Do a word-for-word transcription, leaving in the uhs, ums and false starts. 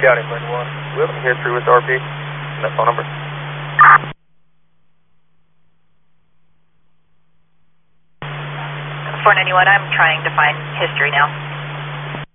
County, Lynn one. We have any history with R P? And that phone number? four ninety-one, I'm trying to find history now.